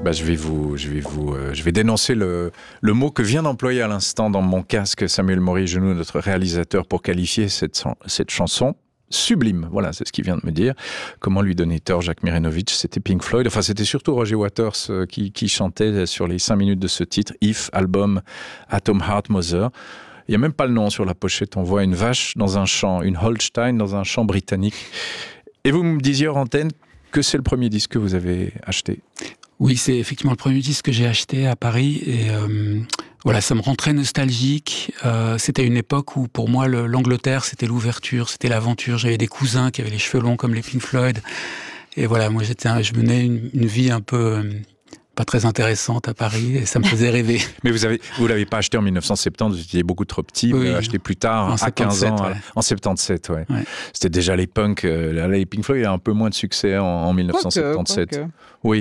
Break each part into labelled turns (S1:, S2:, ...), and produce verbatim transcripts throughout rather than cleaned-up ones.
S1: Bah, je vais vous, je vais vous, euh, je vais dénoncer le, le mot que vient d'employer à l'instant dans mon casque Samuel Maury-Genoux, notre réalisateur, pour qualifier cette, cette chanson. Sublime, voilà, c'est ce qu'il vient de me dire. Comment lui donner tort, Jacques Mirenovitch? C'était Pink Floyd, enfin c'était surtout Roger Waters qui, qui chantait sur les cinq minutes de ce titre, If, album Atom Heart Mother. Il n'y a même pas le nom sur la pochette, on voit une vache dans un champ, une Holstein dans un champ britannique. Et vous me disiez hors antenne que c'est le premier disque que vous avez acheté.
S2: Oui, c'est effectivement le premier disque que j'ai acheté à Paris et euh, voilà, ça me rend très nostalgique. Euh, c'était une époque où pour moi le, l'Angleterre c'était l'ouverture, c'était l'aventure. J'avais des cousins qui avaient les cheveux longs comme les Pink Floyd et voilà, moi j'étais, un, je menais une, une vie un peu euh, pas très intéressante à Paris et ça me faisait rêver.
S1: Mais vous avez, vous l'avez pas acheté en dix-neuf cent soixante-dix, vous étiez beaucoup trop petit, vous oui, l'avez acheté plus tard, à quinze ans, ouais. En soixante-dix-sept, ouais. ouais. C'était déjà les punks, euh, les Pink Floyd, il y a un peu moins de succès en, en dix-neuf cent soixante-dix-sept. Quoi que, quoi que. Oui,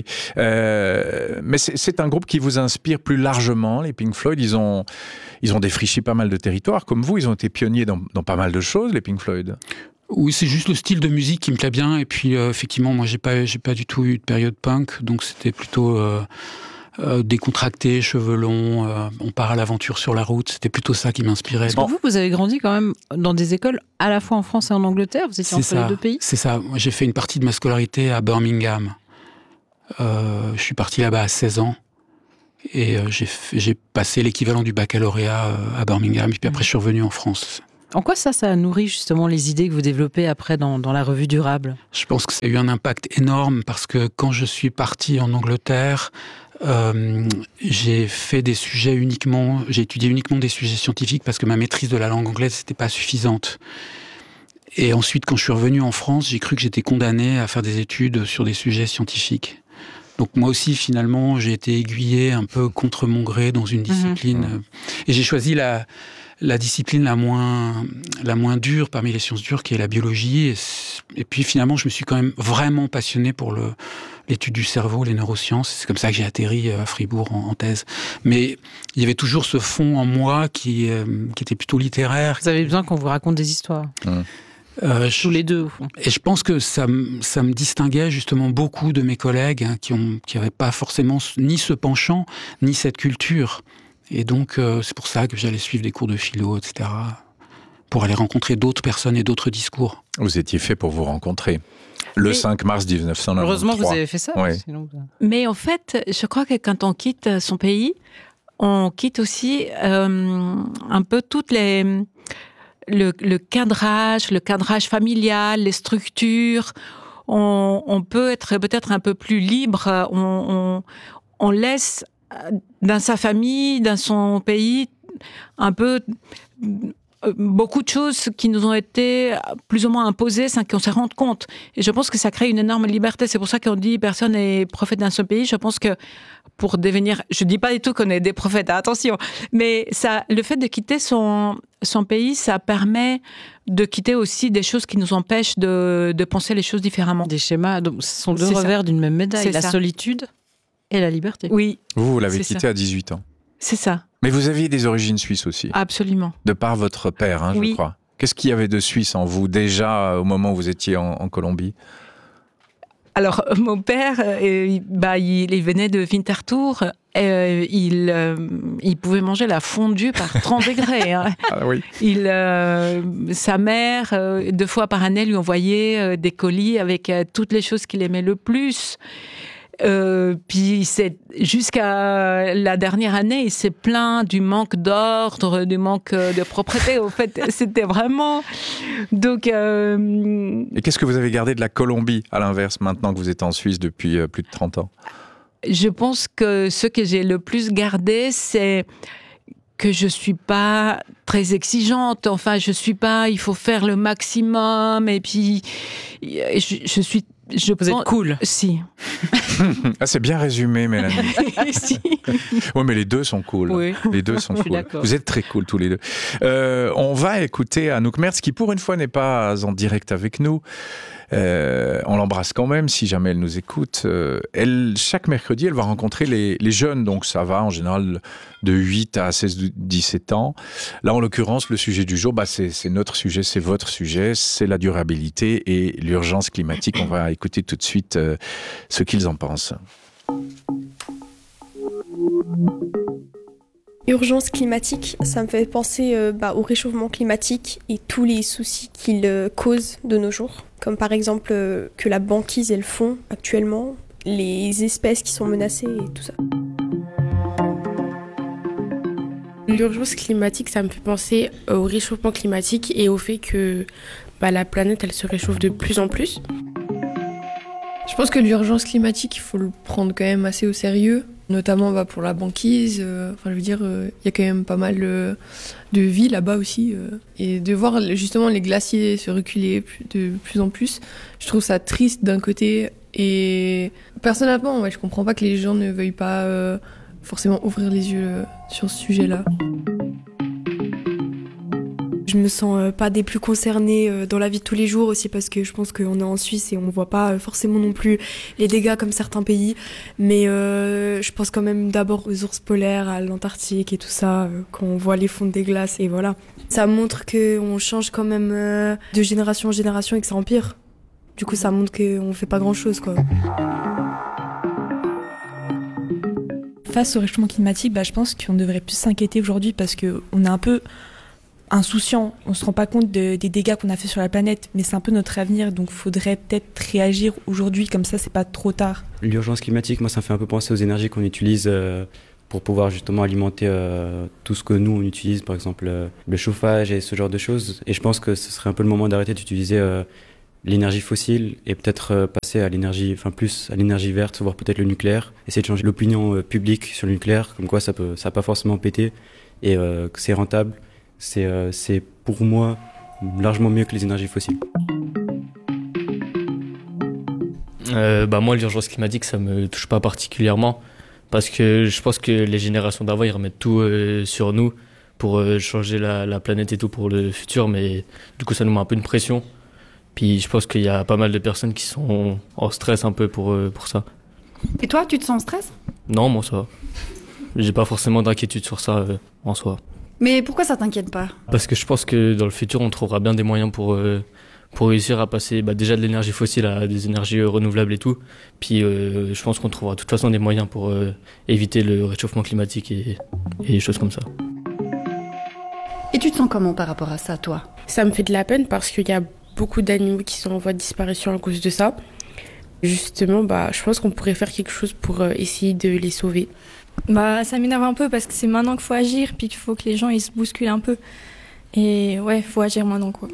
S1: euh, mais c'est, c'est un groupe qui vous inspire plus largement, les Pink Floyd. Ils ont, ils ont défriché pas mal de territoires, comme vous, ils ont été pionniers dans, dans pas mal de choses, les Pink Floyd.
S2: Oui, c'est juste le style de musique qui me plaît bien. Et puis, euh, effectivement, moi, j'ai pas, j'ai pas du tout eu de période punk, donc c'était plutôt euh, euh, décontracté, cheveux longs. Euh, on part à l'aventure sur la route. C'était plutôt ça qui m'inspirait.
S3: Parce que vous, vous avez grandi quand même dans des écoles à la fois en France et en Angleterre. Vous étiez c'est entre
S2: ça,
S3: les deux pays.
S2: C'est ça. Moi, j'ai fait une partie de ma scolarité à Birmingham. Euh, je suis parti là-bas à seize ans. Et euh, j'ai, fait, j'ai passé l'équivalent du baccalauréat euh, à Birmingham. Et puis après, je suis revenu en France.
S3: En quoi ça, ça a nourri justement les idées que vous développez après dans, dans la revue Durable?
S2: Je pense que ça a eu un impact énorme parce que quand je suis parti en Angleterre, euh, j'ai fait des sujets uniquement, j'ai étudié uniquement des sujets scientifiques parce que ma maîtrise de la langue anglaise n'était pas suffisante. Et ensuite, quand je suis revenu en France, j'ai cru que j'étais condamné à faire des études sur des sujets scientifiques. Donc moi aussi, finalement, j'ai été aiguillé un peu contre mon gré dans une discipline. Mmh. Et j'ai choisi la, la discipline la moins, la moins dure parmi les sciences dures, qui est la biologie. Et, et puis finalement, je me suis quand même vraiment passionné pour le, l'étude du cerveau, les neurosciences. C'est comme ça que j'ai atterri à Fribourg en, en thèse. Mais il y avait toujours ce fond en moi qui, euh, qui était plutôt littéraire.
S3: Vous avez besoin qu'on vous raconte des histoires. Mmh. Euh, Tous les deux, au fond.
S2: Et je pense que ça, ça me distinguait justement beaucoup de mes collègues hein, qui ont, qui n'avaient pas forcément ni ce penchant, ni cette culture. Et donc, euh, c'est pour ça que j'allais suivre des cours de philo, et cetera, pour aller rencontrer d'autres personnes et d'autres discours.
S1: Vous étiez fait pour vous rencontrer. Le Mais cinq mars dix-neuf cent quatre-vingt-treize.
S3: Heureusement que vous avez fait ça.
S1: Ouais.
S3: Sinon...
S4: Mais en fait, je crois que quand on quitte son pays, on quitte aussi euh, un peu toutes les... Le, le cadrage, le cadrage familial, les structures, on, on peut être peut-être un peu plus libre, on, on, on laisse dans sa famille, dans son pays, un peu beaucoup de choses qui nous ont été plus ou moins imposées sans qu'on se rende compte. Et je pense que ça crée une énorme liberté. C'est pour ça qu'on dit personne n'est prophète dans son pays. Je pense que pour devenir... Je ne dis pas du tout qu'on est des prophètes, attention. Mais ça, le fait de quitter son, son pays, ça permet de quitter aussi des choses qui nous empêchent de, de penser les choses différemment.
S3: Des schémas, donc ce sont deux
S4: C'est
S3: revers
S4: ça.
S3: d'une même médaille.
S4: C'est
S3: la
S4: ça.
S3: solitude et la liberté.
S4: Oui.
S1: Vous, vous l'avez
S4: C'est
S1: quitté
S4: ça.
S1: à dix-huit ans.
S4: C'est ça.
S1: Mais vous aviez des origines suisses aussi.
S4: Absolument.
S1: De par votre père, hein,
S4: oui.
S1: je crois. Qu'est-ce qu'il y avait de suisse en vous, déjà, au moment où vous étiez en, en Colombie ?
S4: Alors, mon père, euh, bah, il, il venait de Winterthur. Euh, il, euh, il pouvait manger la fondue par trente degrés. Hein.
S1: Ah oui.
S4: Il, euh, sa mère, euh, deux fois par année, lui envoyait euh, des colis avec euh, toutes les choses qu'il aimait le plus. Euh, puis c'est jusqu'à la dernière année, il s'est plaint du manque d'ordre, du manque de propreté. Au fait, c'était vraiment. Donc. Euh...
S1: Et qu'est-ce que vous avez gardé de la Colombie, à l'inverse, maintenant que vous êtes en Suisse depuis euh, plus de trente ans ?
S4: Je pense que ce que j'ai le plus gardé, c'est que je suis pas très exigeante. Enfin, je suis pas. Il faut faire le maximum. Et puis, je, je suis. Je
S3: Vous êtes cool.
S4: Si.
S1: Ah, c'est bien résumé, Mélanie.
S4: si.
S1: Oui, mais les deux sont cool.
S3: Oui.
S1: Les deux sont cool.
S3: D'accord.
S1: Vous êtes très cool tous les deux. Euh, on va écouter Anouk Merz, qui pour une fois n'est pas en direct avec nous. Euh, on l'embrasse quand même, si jamais elle nous écoute. Euh, elle, chaque mercredi, elle va rencontrer les, les jeunes, donc ça va en général de huit à seize dix-sept ans. Là, en l'occurrence, le sujet du jour, bah, c'est, c'est notre sujet, c'est votre sujet, c'est la durabilité et l'urgence climatique. On va écouter tout de suite euh, ce qu'ils en pensent.
S5: Urgence climatique, ça me fait penser euh, bah, au réchauffement climatique et tous les soucis qu'il euh, cause de nos jours. Comme par exemple euh, que la banquise et le fond actuellement, les espèces qui sont menacées et tout ça.
S6: L'urgence climatique, ça me fait penser au réchauffement climatique et au fait que bah, la planète, elle se réchauffe de plus en plus.
S7: Je pense que l'urgence climatique, il faut le prendre quand même assez au sérieux, notamment bah, pour la banquise. Euh, enfin, je veux dire, il euh, y a quand même pas mal euh, de vie là-bas aussi. Euh, et de voir justement les glaciers se reculer de plus en plus, je trouve ça triste d'un côté. Et personnellement, ouais, je comprends pas que les gens ne veuillent pas euh, forcément ouvrir les yeux euh, sur ce sujet-là.
S8: Je me sens euh, pas des plus concernées euh, dans la vie de tous les jours aussi parce que je pense qu'on est en Suisse et on voit pas euh, forcément non plus les dégâts comme certains pays. Mais euh, je pense quand même d'abord aux ours polaires, à l'Antarctique et tout ça, euh, quand on voit les fonds des glaces et voilà. Ça montre qu'on change quand même euh, de génération en génération et que ça empire. Du coup, ça montre qu'on fait pas grand-chose, quoi.
S9: Face au réchauffement climatique, bah, je pense qu'on devrait plus s'inquiéter aujourd'hui parce qu'on est un peu insouciant, on se rend pas compte de, des dégâts qu'on a fait sur la planète, mais c'est un peu notre avenir, donc faudrait peut-être réagir aujourd'hui, comme ça c'est pas trop tard.
S10: L'urgence climatique, moi ça me fait un peu penser aux énergies qu'on utilise euh, pour pouvoir justement alimenter euh, tout ce que nous on utilise, par exemple euh, le chauffage et ce genre de choses, et je pense que ce serait un peu le moment d'arrêter d'utiliser euh, l'énergie fossile et peut-être euh, passer à l'énergie, enfin plus à l'énergie verte, voire peut-être le nucléaire, essayer de changer l'opinion euh, publique sur le nucléaire, comme quoi ça peut, ça va pas forcément péter et euh, que c'est rentable. C'est, euh, c'est pour moi largement mieux que les énergies fossiles.
S11: Euh, bah moi, l'urgence climatique, ça me touche pas particulièrement parce que je pense que les générations d'avant, ils remettent tout euh, sur nous pour euh, changer la, la planète et tout pour le futur, mais du coup, ça nous met un peu une pression. Puis je pense qu'il y a pas mal de personnes qui sont en stress un peu pour, euh, pour ça.
S12: Et toi, tu te sens en stress ?
S11: Non, moi ça va. J'ai pas forcément d'inquiétude sur ça euh, en soi.
S12: Mais pourquoi ça t'inquiète pas ?
S11: Parce que je pense que dans le futur, on trouvera bien des moyens pour, euh, pour réussir à passer bah, déjà de l'énergie fossile à des énergies euh, renouvelables et tout. Puis euh, je pense qu'on trouvera de toute façon des moyens pour euh, éviter le réchauffement climatique et, et des choses comme ça.
S12: Et tu te sens comment par rapport à ça, toi ?
S6: Ça me fait de la peine parce qu'il y a beaucoup d'animaux qui sont en voie de disparition à cause de ça. Justement, bah, je pense qu'on pourrait faire quelque chose pour euh, essayer de les sauver.
S13: Bah, ça m'énerve un peu parce que c'est maintenant qu'il faut agir, puis qu'il faut que les gens ils se bousculent un peu. Et ouais, il faut agir maintenant, quoi.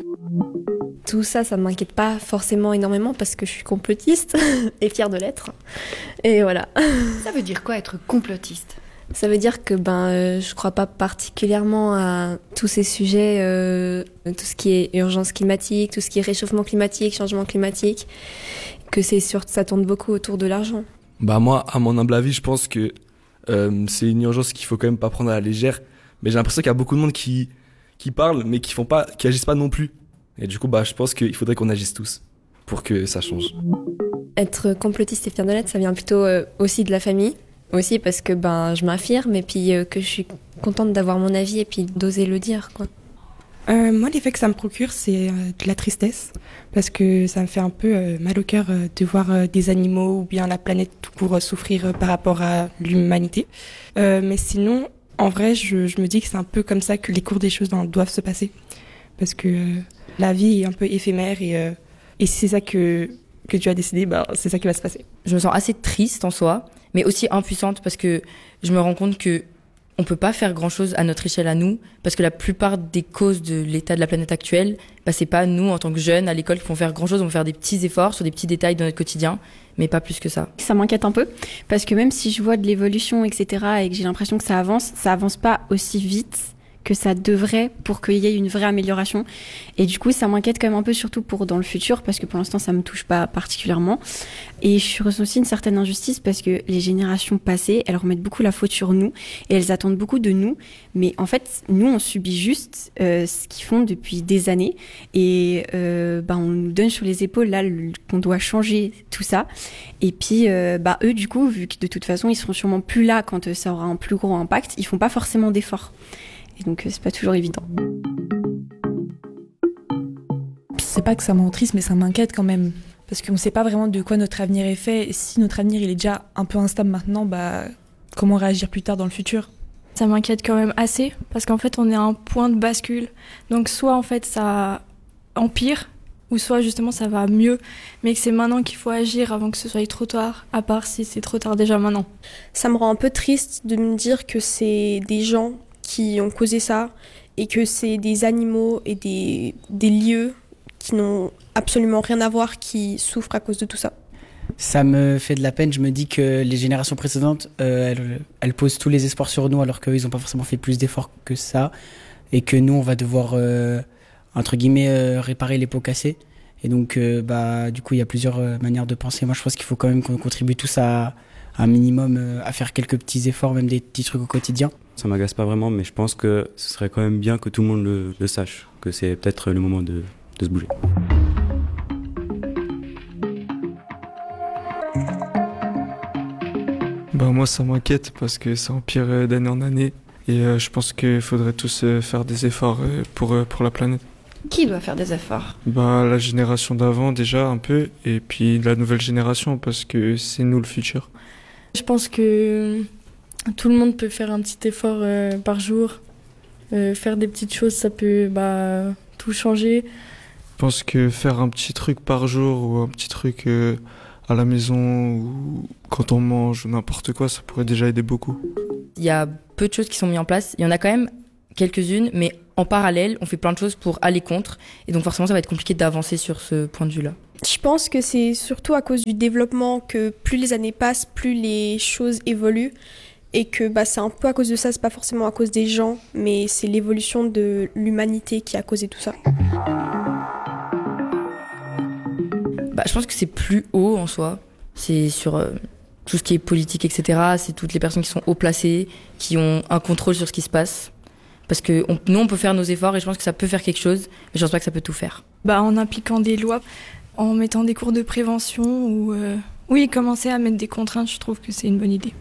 S8: Tout ça, ça ne m'inquiète pas forcément énormément parce que je suis complotiste et fière de l'être. Et voilà.
S12: Ça veut dire quoi être complotiste ?
S8: Ça veut dire que ben, euh, je ne crois pas particulièrement à tous ces sujets, euh, tout ce qui est urgence climatique, tout ce qui est réchauffement climatique, changement climatique, que c'est sûr, ça tourne beaucoup autour de l'argent.
S14: Bah moi, à mon humble avis, je pense que Euh, c'est une urgence qu'il faut quand même pas prendre à la légère, mais j'ai l'impression qu'il y a beaucoup de monde qui qui parlent mais qui font pas, qui agissent pas non plus. Et du coup, bah je pense qu'il faudrait qu'on agisse tous pour que ça change.
S8: Être complotiste et fière de l'être, ça vient plutôt euh, aussi de la famille, aussi parce que ben je m'affirme et puis euh, que je suis contente d'avoir mon avis et puis d'oser le dire, quoi.
S9: Euh, moi, l'effet que ça me procure, c'est euh, de la tristesse, parce que ça me fait un peu euh, mal au cœur euh, de voir euh, des animaux ou bien la planète tout court euh, souffrir euh, par rapport à l'humanité. Euh, mais sinon, en vrai, je, je me dis que c'est un peu comme ça que les cours des choses dans, doivent se passer, parce que euh, la vie est un peu éphémère et, euh, et si c'est ça que, que tu as décidé, bah, c'est ça qui va se passer.
S15: Je me sens assez triste en soi, mais aussi impuissante, parce que je me rends compte que on peut pas faire grand-chose à notre échelle à nous, parce que la plupart des causes de l'état de la planète actuelle, bah, c'est pas nous, en tant que jeunes, à l'école, qui font faire grand-chose. On peut faire des petits efforts sur des petits détails de notre quotidien, mais pas plus que ça.
S13: Ça m'inquiète un peu, parce que même si je vois de l'évolution, et cetera, et que j'ai l'impression que ça avance, ça avance pas aussi vite que ça devrait pour qu'il y ait une vraie amélioration. Et du coup, ça m'inquiète quand même un peu, surtout pour dans le futur, parce que pour l'instant, ça me touche pas particulièrement. Et je ressens aussi une certaine injustice parce que les générations passées, elles remettent beaucoup la faute sur nous et elles attendent beaucoup de nous. Mais en fait, nous, on subit juste euh, ce qu'ils font depuis des années. Et euh, bah, on nous donne sur les épaules là le, qu'on doit changer tout ça. Et puis, euh, bah, eux, du coup, vu que de toute façon, ils seront sûrement plus là quand euh, ça aura un plus gros impact, ils font pas forcément d'efforts. Et donc, c'est pas toujours évident.
S9: C'est pas que ça m'entriste, mais ça m'inquiète quand même. Parce qu'on sait pas vraiment de quoi notre avenir est fait. Et si notre avenir il est déjà un peu instable maintenant, bah,
S16: comment réagir plus tard dans le futur.
S17: Ça m'inquiète quand même assez parce qu'en fait on est à un point de bascule. Donc soit en fait ça empire ou soit justement ça va mieux, mais que c'est maintenant qu'il faut agir avant que ce soit trop tard, à part si c'est trop tard déjà maintenant.
S5: Ça me rend un peu triste de me dire que c'est des gens qui ont causé ça et que c'est des animaux et des, des lieux qui n'ont absolument rien à voir qui souffrent à cause de tout ça.
S18: Ça me fait de la peine, je me dis que les générations précédentes, euh, elles, elles posent tous les espoirs sur nous alors qu'ils n'ont pas forcément fait plus d'efforts que ça et que nous on va devoir, euh, entre guillemets, euh, réparer les pots cassés. Et donc, euh, bah, du coup, il y a plusieurs euh, manières de penser. Moi, je pense qu'il faut quand même qu'on contribue tous à, à un minimum, euh, à faire quelques petits efforts, même des petits trucs au quotidien.
S10: Ça m'agace pas vraiment, mais je pense que ce serait quand même bien que tout le monde le, le sache, que c'est peut-être le moment de, de se bouger.
S19: Bah moi ça m'inquiète parce que ça empire d'année en année et euh, je pense qu'il faudrait tous euh, faire des efforts euh, pour, euh, pour la planète.
S12: Qui doit faire des efforts ?
S19: Bah la génération d'avant déjà un peu et puis la nouvelle génération parce que c'est nous le futur.
S17: Je pense que tout le monde peut faire un petit effort euh, par jour. Euh, faire des petites choses, ça peut bah, tout changer.
S19: Je pense que faire un petit truc par jour ou un petit truc... Euh, à la maison ou quand on mange ou n'importe quoi, ça pourrait déjà aider beaucoup.
S15: Il y a peu de choses qui sont mises en place. Il y en a quand même quelques-unes, mais en parallèle, on fait plein de choses pour aller contre. Et donc forcément, ça va être compliqué d'avancer sur ce point de vue-là.
S5: Je pense que c'est surtout à cause du développement que plus les années passent, plus les choses évoluent. Et que bah, c'est un peu à cause de ça, c'est pas forcément à cause des gens, mais c'est l'évolution de l'humanité qui a causé tout ça.
S15: Bah, je pense que c'est plus haut en soi. C'est sur euh, tout ce qui est politique, et cetera. C'est toutes les personnes qui sont haut placées, qui ont un contrôle sur ce qui se passe. Parce que on, nous, on peut faire nos efforts et je pense que ça peut faire quelque chose, mais je pense pas que ça peut tout faire.
S17: Bah, en appliquant des lois, en mettant des cours de prévention ou... Euh, oui, commencer à mettre des contraintes, je trouve que c'est une bonne idée.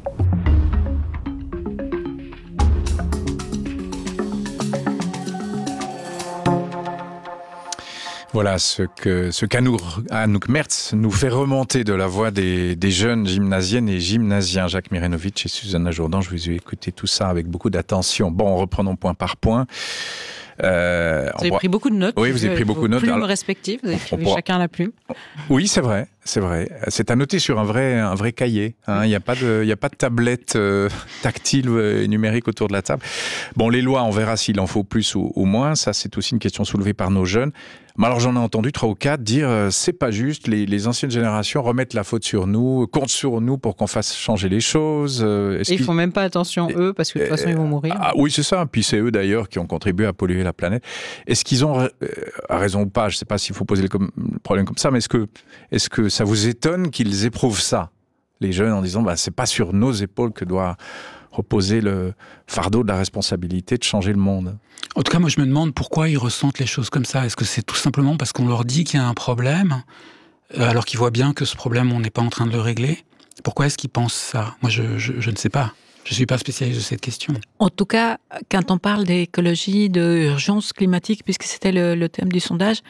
S1: Voilà ce que ce qu'Anouk Mertz nous fait remonter de la voix des, des jeunes gymnasiennes et gymnasiens. Jacques Mirenovic et Susanna Jourdan, je vous ai écouté tout ça avec beaucoup d'attention. Bon, reprenons point par point.
S3: Euh, vous avez
S1: voit...
S3: pris beaucoup de notes.
S1: Oui, vous avez pris beaucoup de notes.
S3: Plumes Alors, respectives, vous avez écrit pourra... chacun la plume.
S1: Oui, c'est vrai, c'est vrai. C'est à noter sur un vrai, un vrai cahier. Hein. Il n'y a pas de, il n'y a pas de tablette euh, tactile et numérique autour de la table. Bon, les lois, on verra s'il en faut plus ou, ou moins. Ça, c'est aussi une question soulevée par nos jeunes. Mais alors, j'en ai entendu trois ou quatre dire euh, c'est pas juste. Les, les anciennes générations remettent la faute sur nous, comptent sur nous pour qu'on fasse changer les choses. Euh,
S3: et ils font même pas attention eux parce que de toute façon ils vont mourir.
S1: Ah oui, c'est ça. Puis c'est eux d'ailleurs qui ont contribué à polluer la planète. Est-ce qu'ils ont euh, raison ou pas ? Je sais pas s'il faut poser le, com- le problème comme ça, mais est-ce que est-ce que ça vous étonne qu'ils éprouvent ça, les jeunes, en disant bah c'est pas sur nos épaules que doit reposer le fardeau de la responsabilité de changer le monde.
S2: En tout cas, moi, je me demande pourquoi ils ressentent les choses comme ça. Est-ce que c'est tout simplement parce qu'on leur dit qu'il y a un problème, alors qu'ils voient bien que ce problème, on n'est pas en train de le régler ? Pourquoi est-ce qu'ils pensent ça ? Moi, je, je, je ne sais pas. Je ne suis pas spécialiste de cette question.
S4: En tout cas, quand on parle d'écologie, d'urgence climatique, puisque c'était le, le thème du sondage,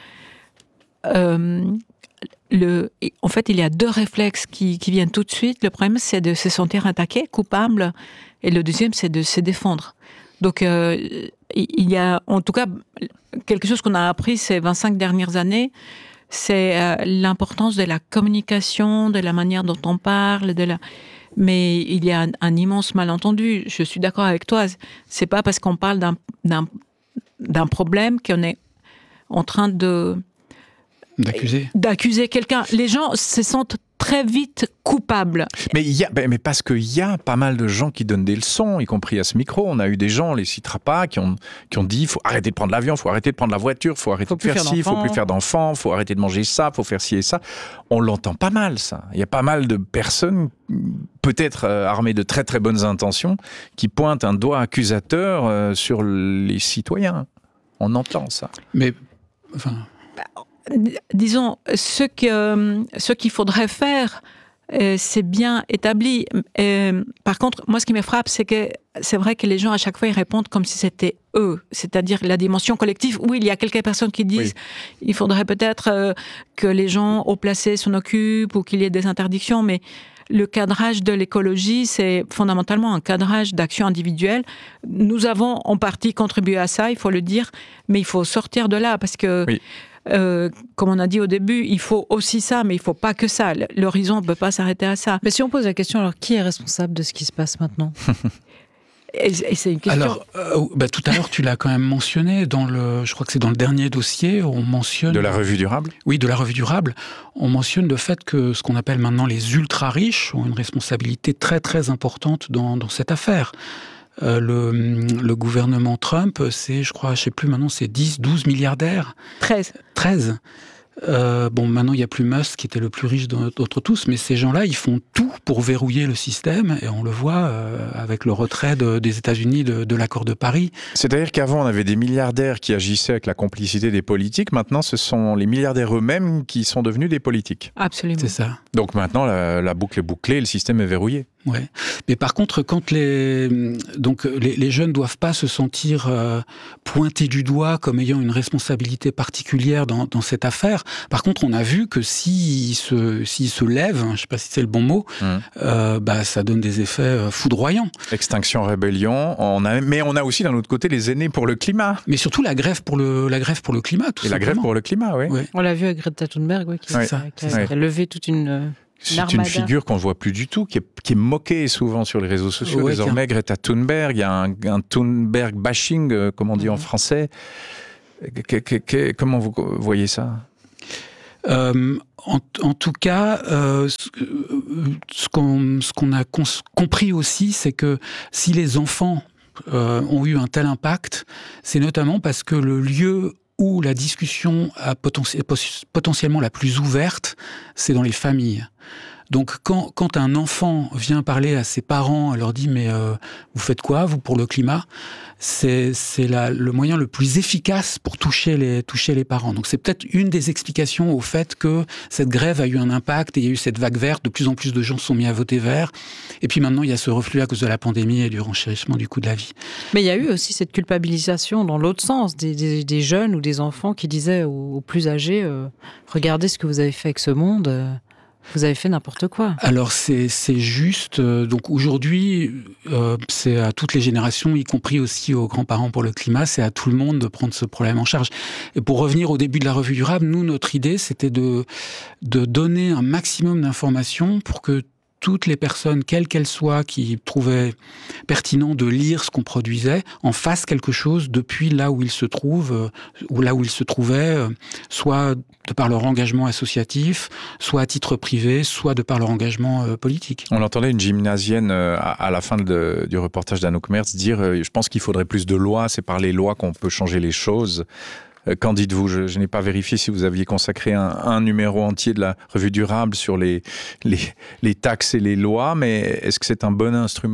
S4: euh, le, en fait, il y a deux réflexes qui, qui viennent tout de suite. Le premier, c'est de se sentir attaqué, coupable, et le deuxième, c'est de se défendre. Donc, euh, il y a, en tout cas, quelque chose qu'on a appris ces vingt-cinq dernières années, c'est euh, l'importance de la communication, de la manière dont on parle, de la... Mais il y a un, un immense malentendu. Je suis d'accord avec toi. C'est pas parce qu'on parle d'un, d'un, d'un problème qu'on est en train de...
S2: D'accuser.
S4: D'accuser quelqu'un. Les gens se sentent très vite coupables.
S1: Mais, il y a, mais parce qu'il y a pas mal de gens qui donnent des leçons, y compris à ce micro. On a eu des gens, on les citera pas, qui ont, qui ont dit il faut arrêter de prendre l'avion, il faut arrêter de prendre la voiture, il faut arrêter faut de faire ci, il faut plus faire d'enfants, il faut arrêter de manger ça, il faut faire ci et ça. On l'entend pas mal, ça. Il y a pas mal de personnes, peut-être euh, armées de très très bonnes intentions, qui pointent un doigt accusateur euh, sur les citoyens. On entend ça.
S2: Mais, enfin...
S4: Disons, ce, que, ce qu'il faudrait faire, euh, c'est bien établi. Euh, par contre, moi, ce qui me frappe, c'est que c'est vrai que les gens, à chaque fois, ils répondent comme si c'était eux. C'est-à-dire la dimension collective. Oui, il y a quelques personnes qui disent oui. Il faudrait peut-être euh, que les gens haut placés s'en occupent ou qu'il y ait des interdictions, mais le cadrage de l'écologie, c'est fondamentalement un cadrage d'action individuelle. Nous avons en partie contribué à ça, il faut le dire, mais il faut sortir de là parce que, oui. euh, comme on a dit au début, il faut aussi ça, mais il ne faut pas que ça. L'horizon ne peut pas s'arrêter à ça.
S3: Mais si on pose la question, alors qui est responsable de ce qui se passe maintenant ?
S4: Et, et c'est une question...
S2: Alors, euh, bah, tout à l'heure, tu l'as quand même mentionné, dans le, je crois que c'est dans le dernier dossier, on mentionne...
S1: De la revue durable ?
S2: Oui, de la revue durable. On mentionne le fait que ce qu'on appelle maintenant les ultra-riches ont une responsabilité très très importante dans, dans cette affaire. Euh, le, le gouvernement Trump, c'est, je crois, je sais plus maintenant, c'est dix, douze milliardaires.
S4: treize.
S2: treize. Euh, bon, maintenant, il n'y a plus Musk qui était le plus riche d'entre tous, mais ces gens-là, ils font tout pour verrouiller le système, et on le voit euh, avec le retrait de, des États-Unis de, de l'accord de Paris.
S1: C'est-à-dire qu'avant, on avait des milliardaires qui agissaient avec la complicité des politiques. Maintenant, ce sont les milliardaires eux-mêmes qui sont devenus des politiques.
S4: Absolument.
S2: C'est ça.
S1: Donc maintenant, la, la boucle est bouclée, le système est verrouillé.
S2: Ouais. Mais par contre, quand les donc les, les jeunes doivent pas se sentir euh, pointés du doigt comme ayant une responsabilité particulière dans, dans cette affaire. Par contre, on a vu que s'ils se s'ils se lèvent, je sais pas si c'est le bon mot, mmh. euh, bah ça donne des effets foudroyants.
S1: Extinction Rébellion. On a mais on a aussi d'un autre côté les aînés pour le climat.
S2: Mais surtout la grève pour le la grève pour le climat. Tout
S1: Et
S2: simplement.
S1: la grève pour le climat, oui.
S3: Ouais. On l'a vu avec Greta Thunberg, oui, qui,
S1: ouais.
S3: ça, qui, a, qui a levé toute une
S1: C'est une figure qu'on ne voit plus du tout, qui est, qui est moquée souvent sur les réseaux sociaux. Ouais, désormais, tiens. Greta Thunberg, il y a un, un Thunberg bashing, euh, comme on dit mmh. en français. Que, que, que, comment vous voyez ça ?
S2: Euh, en, en tout cas, euh, ce, ce, qu'on, ce qu'on a cons- compris aussi, c'est que si les enfants euh, ont eu un tel impact, c'est notamment parce que le lieu où la discussion a poten- potentiellement la plus ouverte, c'est dans les familles. Donc quand, quand un enfant vient parler à ses parents, elle leur dit « mais euh, vous faites quoi, vous, pour le climat ?» C'est, c'est la, le moyen le plus efficace pour toucher les, toucher les parents. Donc c'est peut-être une des explications au fait que cette grève a eu un impact et il y a eu cette vague verte, de plus en plus de gens se sont mis à voter vert. Et puis maintenant, il y a ce reflux à cause de la pandémie et du renchérissement du coût de la vie.
S3: Mais il y a eu aussi cette culpabilisation dans l'autre sens, des, des, des jeunes ou des enfants qui disaient aux, aux plus âgés euh, « regardez ce que vous avez fait avec ce monde euh. ». Vous avez fait n'importe quoi.
S2: Alors c'est c'est juste. Euh, donc aujourd'hui, euh, c'est à toutes les générations, y compris aussi aux grands-parents pour le climat, c'est à tout le monde de prendre ce problème en charge. Et pour revenir au début de la revue durable, nous notre idée c'était de de donner un maximum d'informations pour que toutes les personnes, quelles qu'elles soient, qui trouvaient pertinent de lire ce qu'on produisait, en fassent quelque chose depuis là où ils se trouvent, euh, ou là où ils se trouvaient, euh, soit de par leur engagement associatif, soit à titre privé, soit de par leur engagement euh, politique.
S1: On entendait une gymnasienne euh, à, à la fin de, du reportage d'Anouk Merz dire euh, « je pense qu'il faudrait plus de lois, c'est par les lois qu'on peut changer les choses ». Qu'en dites-vous ? Je, je n'ai pas vérifié si vous aviez consacré un, un numéro entier de la revue durable sur les, les, les taxes et les lois, mais est-ce que c'est un bon instrument ?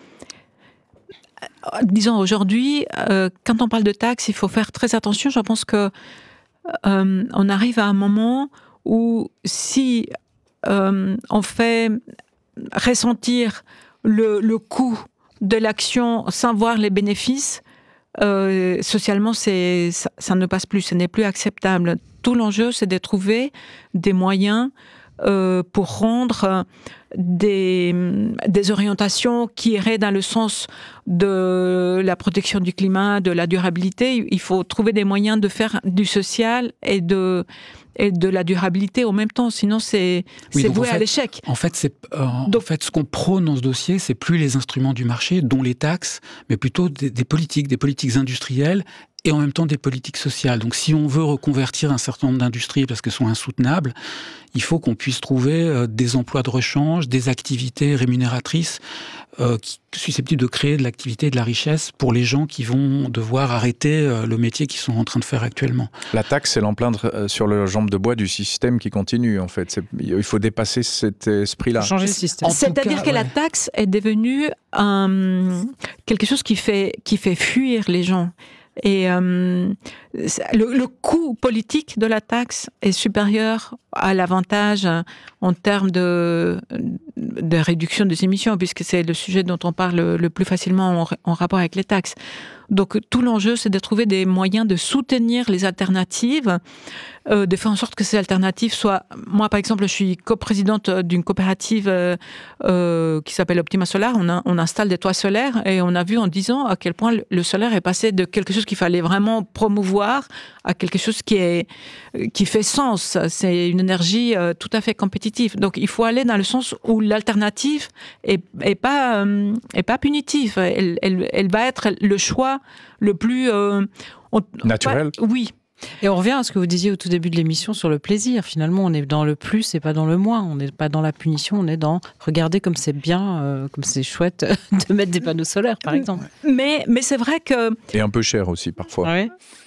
S4: Disons, aujourd'hui, euh, quand on parle de taxes, il faut faire très attention. Je pense que euh, on arrive à un moment où si euh, on fait ressentir le, le coût de l'action sans voir les bénéfices, Euh, socialement, c'est, ça, ça ne passe plus, ce n'est plus acceptable. Tout l'enjeu, c'est de trouver des moyens euh, pour rendre des, des orientations qui iraient dans le sens de la protection du climat, de la durabilité. Il faut trouver des moyens de faire du social et de, et de la durabilité en même temps, sinon c'est,
S2: oui,
S4: c'est voué
S2: en fait,
S4: à l'échec.
S2: En fait, c'est, euh, donc, en fait, ce qu'on prône dans ce dossier, c'est plus les instruments du marché, dont les taxes, mais plutôt des, des politiques, des politiques industrielles et en même temps des politiques sociales. Donc si on veut reconvertir un certain nombre d'industries parce qu'elles sont insoutenables, il faut qu'on puisse trouver euh, des emplois de rechange, des activités rémunératrices euh, qui, susceptibles de créer de l'activité et de la richesse pour les gens qui vont devoir arrêter euh, le métier qu'ils sont en train de faire actuellement.
S1: La taxe, c'est l'empreinte sur le jambe de bois du système qui continue, en fait. C'est, il faut dépasser cet esprit-là.
S3: Changer le système.
S4: C'est-à-dire cas, que ouais. la taxe est devenue euh, quelque chose qui fait, qui fait fuir les gens. Et euh, le, le coût politique de la taxe est supérieur à l'avantage en termes de, de réduction des émissions, puisque c'est le sujet dont on parle le plus facilement en, en rapport avec les taxes. Donc tout l'enjeu, c'est de trouver des moyens de soutenir les alternatives, euh, de faire en sorte que ces alternatives soient... Moi, par exemple, je suis coprésidente d'une coopérative euh, euh, qui s'appelle Optima Solar. On, a, on installe des toits solaires et on a vu en dix ans à quel point le solaire est passé de quelque chose qu'il fallait vraiment promouvoir à quelque chose qui, est, qui fait sens. C'est une énergie euh, tout à fait compétitive. Donc il faut aller dans le sens où l'alternative est, est, pas, euh, est pas punitive. Elle, elle, elle va être le choix le plus... Euh, on,
S1: naturel.
S4: Ouais, oui.
S3: Et on revient à ce que vous disiez au tout début de l'émission sur le plaisir. Finalement, on est dans le plus et pas dans le moins. On n'est pas dans la punition, on est dans regardez comme c'est bien, euh, comme c'est chouette de mettre des panneaux solaires, par exemple.
S4: Mais, mais c'est vrai que...
S1: Et un peu cher aussi, parfois.
S3: Oui.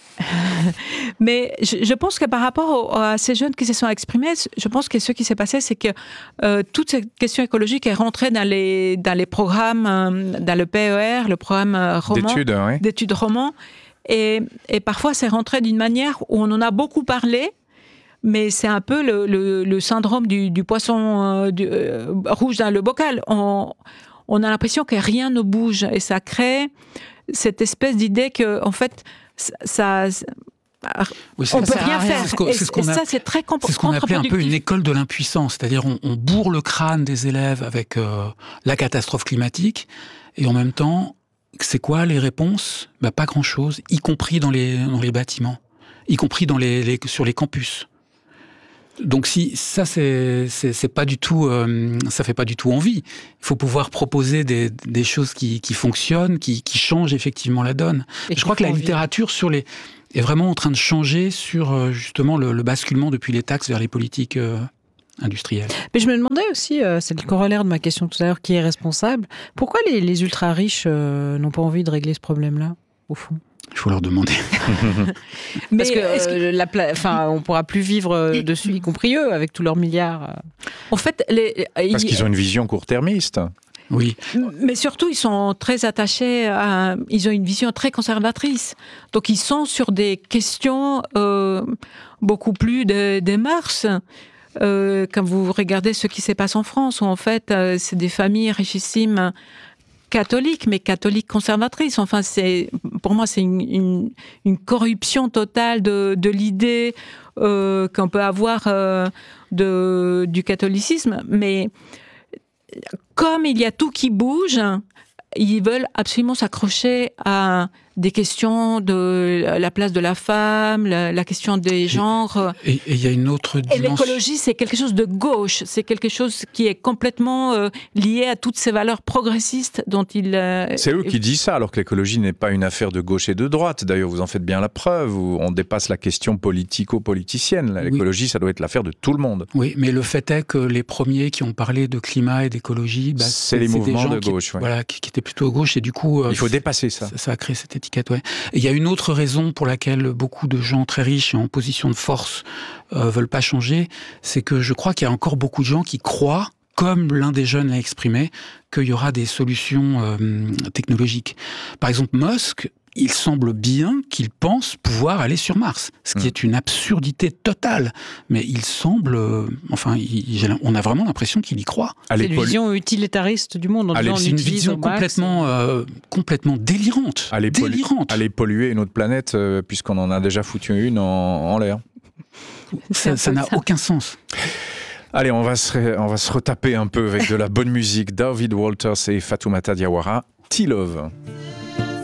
S4: Mais je, je pense que par rapport au, à ces jeunes qui se sont exprimés, je pense que ce qui s'est passé, c'est que euh, toute cette question écologique est rentrée dans les, dans les programmes, euh, dans le P E R, le programme euh, roman,
S1: d'études, oui.
S4: d'études roman. Et, et parfois, c'est rentré d'une manière où on en a beaucoup parlé, mais c'est un peu le, le, le syndrome du, du poisson euh, du, euh, rouge dans le bocal. On, on a l'impression que rien ne bouge et ça crée cette espèce d'idée que, en fait, ça, ça
S2: oui,
S4: on peut rien faire.
S2: C'est ce qu'on,
S4: et,
S2: c'est ce qu'on
S4: et
S2: a,
S4: ça, c'est très comp-
S2: c'est ce qu'on appelait un peu une école de l'impuissance. C'est-à-dire, on, on bourre le crâne des élèves avec euh, la catastrophe climatique, et en même temps, c'est quoi les réponses ? Ben, pas grand-chose, y compris dans les, dans les bâtiments, y compris dans les, les, sur les campus. Donc si ça c'est c'est, c'est pas du tout euh, ça fait pas du tout envie. Il faut pouvoir proposer des, des choses qui, qui fonctionnent, qui, qui changent effectivement la donne. Et je crois que la littérature sur les est vraiment en train de changer sur euh, justement le, le basculement depuis les taxes vers les politiques euh, industrielles.
S3: Mais je me demandais aussi, euh, c'est le corollaire de ma question tout à l'heure, qui est responsable ? Pourquoi les, les ultra riches euh, n'ont pas envie de régler ce problème-là, au fond ?
S2: Il faut leur demander.
S3: Mais parce que, euh, la pla- enfin, on pourra plus vivre dessus, y compris eux, avec tous leurs milliards.
S4: En fait, les,
S1: parce ils... qu'ils ont une vision court-termiste.
S2: Oui.
S4: Mais surtout, ils sont très attachés à... Ils ont une vision très conservatrice. Donc, ils sont sur des questions euh, beaucoup plus de, des mœurs. Euh, quand vous regardez ce qui se passe en France, où en fait, euh, c'est des familles richissimes catholique, mais catholique conservatrice. Enfin, c'est, pour moi, c'est une, une, une corruption totale de, de l'idée euh, qu'on peut avoir euh, de, du catholicisme. Mais comme il y a tout qui bouge, ils veulent absolument s'accrocher à des questions de la place de la femme, la, la question des genres.
S2: Et il y a une autre dimension.
S4: Et l'écologie, c'est quelque chose de gauche, c'est quelque chose qui est complètement euh, lié à toutes ces valeurs progressistes dont il... Euh,
S1: c'est eux qui disent ça, alors que l'écologie n'est pas une affaire de gauche et de droite. D'ailleurs, vous en faites bien la preuve, où on dépasse la question politico-politicienne. L'écologie, oui. Ça doit être l'affaire de tout le monde.
S2: Oui, mais le fait est que les premiers qui ont parlé de climat et d'écologie... Bah,
S1: c'est, c'est les mouvements
S2: des gens
S1: de gauche.
S2: Qui,
S1: ouais.
S2: voilà, qui, qui étaient plutôt à gauche, et du coup...
S1: Euh, il faut dépasser ça.
S2: Ça, ça a créé cette étiquette. Ouais. Et il y a une autre raison pour laquelle beaucoup de gens très riches et en position de force euh, veulent pas changer, c'est que je crois qu'il y a encore beaucoup de gens qui croient, comme l'un des jeunes l'a exprimé, qu'il y aura des solutions euh, technologiques. Par exemple, Musk, il semble bien qu'il pense pouvoir aller sur Mars, ce qui mmh. est une absurdité totale. Mais il semble... Euh, enfin, il, on a vraiment l'impression qu'il y croit.
S3: C'est une vision utilitariste du monde. En disant,
S2: c'est une vision complètement, euh, complètement délirante.
S1: Aller,
S2: délirante.
S1: Pollu- aller polluer une autre planète, euh, puisqu'on en a déjà foutu une en, en l'air.
S2: Ça, ça n'a ça. aucun sens.
S1: Allez, on va, se, on va se retaper un peu avec de la bonne musique. David Walters et Fatoumata Diawara, T-Love.